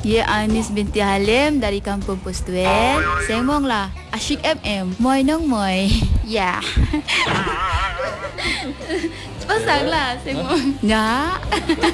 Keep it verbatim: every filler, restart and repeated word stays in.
Ye Anis binti Halim dari Kampung Postuen. Sengmong lah. Asyik M M. Moy nong moy. Ya. Pasang lah sengmong. Ya.